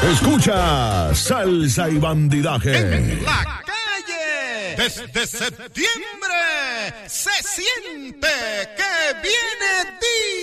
Escucha Salsa y Bandidaje. En la calle, desde septiembre, se siente que viene